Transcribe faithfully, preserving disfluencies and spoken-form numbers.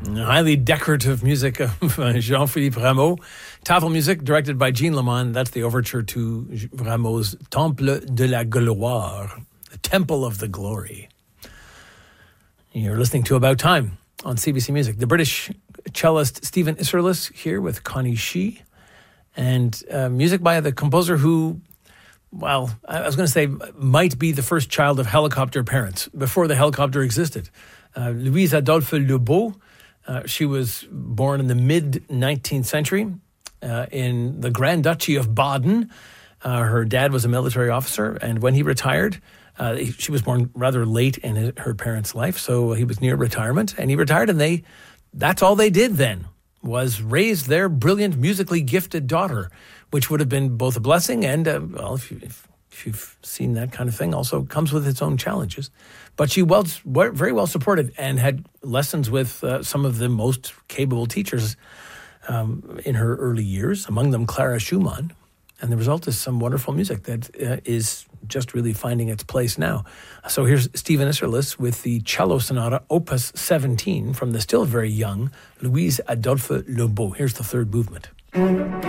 Highly decorative music of Jean-Philippe Rameau. Tafel music directed by Jean Lamont. That's the overture to Rameau's Temple de la Gloire, the Temple of the Glory. You're listening to About Time on C B C Music. The British cellist Stephen Isserlis here with Connie Shee. And uh, music by the composer who, well, I was going to say might be the first child of helicopter parents before the helicopter existed. Uh, Louise Adolphe Lebeau. Uh, she was born in the mid-nineteenth century uh, in the Grand Duchy of Baden. Uh, her dad was a military officer, and when he retired, uh, he, she was born rather late in his, her parents' life, so he was near retirement, and he retired, and they that's all they did then, was raise their brilliant, musically gifted daughter, which would have been both a blessing and, uh, well, if, you, if, if you've seen that kind of thing, also comes with its own challenges. But she was very well supported and had lessons with uh, some of the most capable teachers um, in her early years, among them Clara Schumann. And the result is some wonderful music that uh, is just really finding its place now. So here's Stephen Isserlis with the Cello Sonata, Opus seventeen, from the still very young Louise Adolphe Lebeau. Here's the third movement.